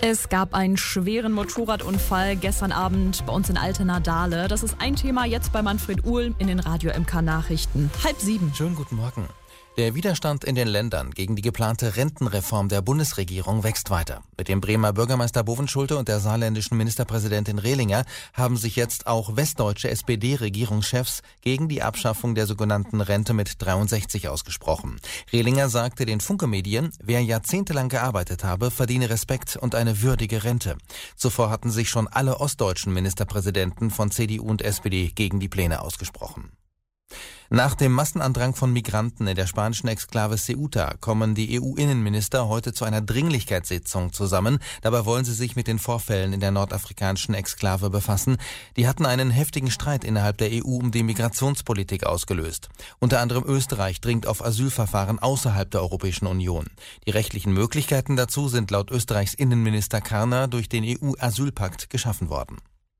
Es gab einen schweren Motorradunfall gestern Abend bei uns in Altena-Dahle. Das ist ein Thema jetzt bei Manfred Uhl in den Radio MK Nachrichten. 6:30. Schönen guten Morgen. Der Widerstand in den Ländern gegen die geplante Rentenreform der Bundesregierung wächst weiter. Mit dem Bremer Bürgermeister Bovenschulte und der saarländischen Ministerpräsidentin Rehlinger haben sich jetzt auch westdeutsche SPD-Regierungschefs gegen die Abschaffung der sogenannten Rente mit 63 ausgesprochen. Rehlinger sagte den Funke-Medien, wer jahrzehntelang gearbeitet habe, verdiene Respekt und eine würdige Rente. Zuvor hatten sich schon alle ostdeutschen Ministerpräsidenten von CDU und SPD gegen die Pläne ausgesprochen. Nach dem Massenandrang von Migranten in der spanischen Exklave Ceuta kommen die EU-Innenminister heute zu einer Dringlichkeitssitzung zusammen. Dabei wollen sie sich mit den Vorfällen in der nordafrikanischen Exklave befassen. Die hatten einen heftigen Streit innerhalb der EU um die Migrationspolitik ausgelöst. Unter anderem Österreich dringt auf Asylverfahren außerhalb der Europäischen Union. Die rechtlichen Möglichkeiten dazu sind laut Österreichs Innenminister Karner durch den EU-Asylpakt geschaffen worden.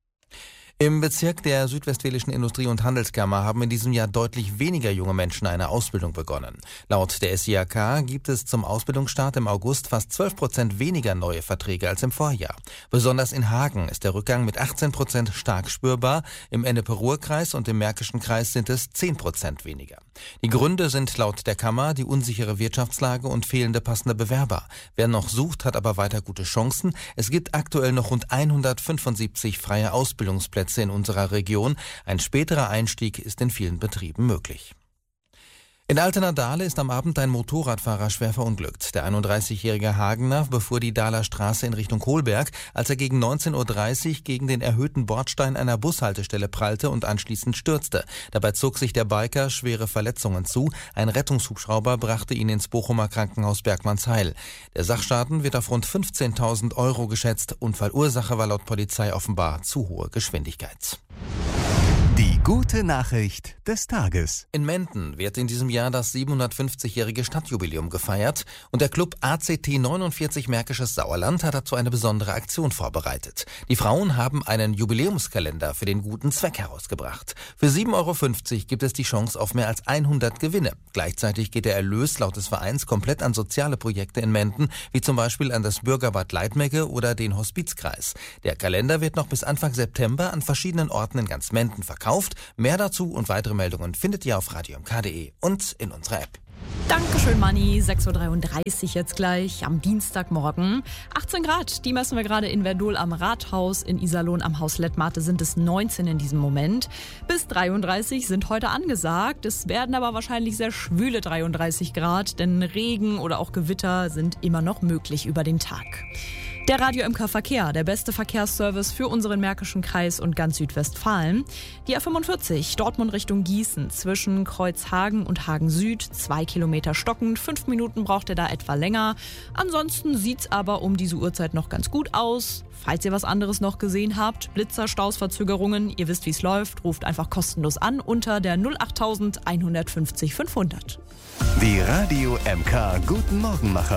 Im Bezirk der Südwestfälischen Industrie- und Handelskammer haben in diesem Jahr deutlich weniger junge Menschen eine Ausbildung begonnen. Laut der SIAK gibt es zum Ausbildungsstart im August fast 12% weniger neue Verträge als im Vorjahr. Besonders in Hagen ist der Rückgang mit 18% stark spürbar. Im Ennepe-Ruhr-Kreis und im Märkischen Kreis sind es 10% weniger. Die Gründe sind laut der Kammer die unsichere Wirtschaftslage und fehlende passende Bewerber. Wer noch sucht, hat aber weiter gute Chancen. Es gibt aktuell noch rund 175 freie Ausbildungsplätze in unserer Region. Ein späterer Einstieg ist in vielen Betrieben möglich. In Altena-Dahle ist am Abend ein Motorradfahrer schwer verunglückt. Der 31-jährige Hagener befuhr die Dahler Straße in Richtung Kohlberg, als er gegen 19:30 Uhr gegen den erhöhten Bordstein einer Bushaltestelle prallte und anschließend stürzte. Dabei zog sich der Biker schwere Verletzungen zu. Ein Rettungshubschrauber brachte ihn ins Bochumer Krankenhaus Bergmannsheil. Der Sachschaden wird auf rund 15.000 € geschätzt. Unfallursache war laut Polizei offenbar zu hohe Geschwindigkeit. Die gute Nachricht des Tages. In Menden wird in diesem Jahr das 750-jährige Stadtjubiläum gefeiert und der Club ACT 49 Märkisches Sauerland hat dazu eine besondere Aktion vorbereitet. Die Frauen haben einen Jubiläumskalender für den guten Zweck herausgebracht. Für 7,50 € gibt es die Chance auf mehr als 100 Gewinne. Gleichzeitig geht der Erlös laut des Vereins komplett an soziale Projekte in Menden, wie zum Beispiel an das Bürgerbad Leitmegge oder den Hospizkreis. Der Kalender wird noch bis Anfang September an verschiedenen Orten in ganz Menden verkauft. Mehr dazu und weitere Meldungen findet ihr auf radiomk.de und in unserer App. Dankeschön, Manni. 6:33 Uhr jetzt gleich am Dienstagmorgen. 18 Grad, die messen wir gerade in Verdol am Rathaus. In Iserlohn am Haus Lettmate sind es 19 in diesem Moment. Bis 33 sind heute angesagt. Es werden aber wahrscheinlich sehr schwüle 33 Grad, denn Regen oder auch Gewitter sind immer noch möglich über den Tag. Der Radio MK Verkehr, der beste Verkehrsservice für unseren Märkischen Kreis und ganz Südwestfalen. Die A45 Dortmund Richtung Gießen zwischen Kreuzhagen und Hagen Süd, 2 Kilometer stockend, 5 Minuten braucht er da etwa länger. Ansonsten sieht's aber um diese Uhrzeit noch ganz gut aus. Falls ihr was anderes noch gesehen habt, Blitzer, Staus, Verzögerungen, ihr wisst, wie es läuft, ruft einfach kostenlos an unter der 08000 150 500. Die Radio MK Guten Morgenmacher.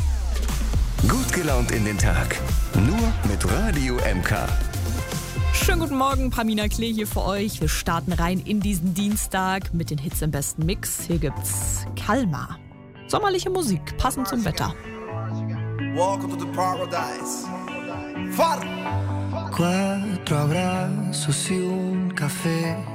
Gut gelaunt in den Tag. Nur mit Radio MK. Schönen guten Morgen, Pamina Klee hier für euch. Wir starten rein in diesen Dienstag mit den Hits im besten Mix. Hier gibt's Kalmar. Sommerliche Musik, passend zum Wetter. Welcome to the paradise. Far! 4 abrazos y un café.